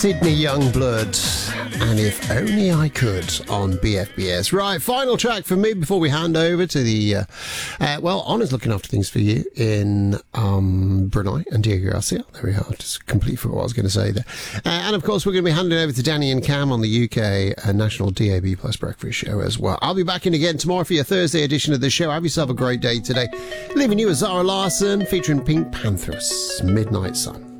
Sydney Youngblood and If Only I Could on BFBS. Right, final track for me before we hand over to the, Honor's looking after things for you in Brunei and Diego Garcia. There we are, just completely forgot what I was going to say there. And of course, we're going to be handing over to Danny and Cam on the UK National DAB Plus Breakfast Show as well. I'll be back in again tomorrow for your Thursday edition of the show. Have yourself a great day today. Leaving you with Zara Larsson featuring Pink Panthers, Midnight Sun.